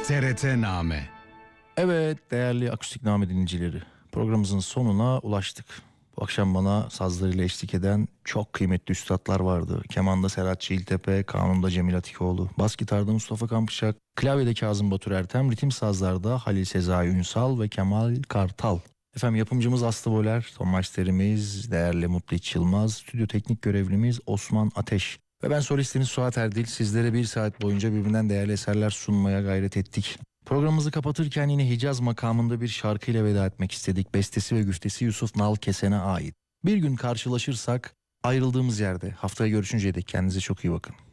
TRT-Name. Evet değerli Akustikname dinleyicileri, programımızın sonuna ulaştık. Bu akşam bana sazlarıyla eşlik eden çok kıymetli üstadlar vardı. Kemanda Serhat Çiğiltepe, kanunda Cemil Atikoğlu, bas gitarda Mustafa Kampışak, klavyede Kazım Batur Ertem, ritim sazlarda Halil Sezai Ünsal ve Kemal Kartal. Efendim yapımcımız Aslı Boler, ton masterimiz değerli Mutlu İç Yılmaz, stüdyo teknik görevlimiz Osman Ateş. Ve ben solistiniz Suat Erdil. Sizlere bir saat boyunca birbirinden değerli eserler sunmaya gayret ettik. Programımızı kapatırken yine Hicaz makamında bir şarkıyla veda etmek istedik. Bestesi ve güftesi Yusuf Nal Kesen'e ait. Bir gün karşılaşırsak ayrıldığımız yerde. Haftaya görüşünceye dek kendinize çok iyi bakın.